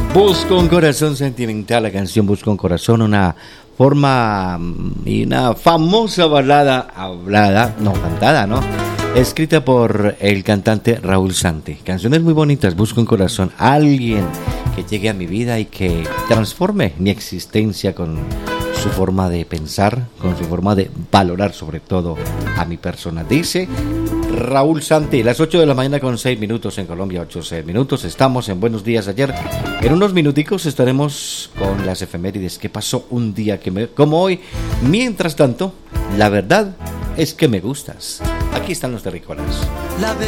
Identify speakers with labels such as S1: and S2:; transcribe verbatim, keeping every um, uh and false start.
S1: Busco un corazón sentimental, la canción Busco un corazón, una forma y una famosa balada hablada, no cantada, ¿no? Escrita por el cantante Raúl Santi. Canciones muy bonitas, Busco un corazón, alguien que llegue a mi vida y que transforme mi existencia con su forma de pensar, con su forma de valorar sobre todo a mi persona. Dice Raúl Santi, las ocho de la mañana con seis minutos en Colombia, ocho seis minutos, estamos en Buenos Días Ayer. En unos minuticos estaremos con las efemérides, qué pasó un día que me, como hoy. Mientras tanto, la verdad es que me gustas. Aquí están los terrícolas.
S2: La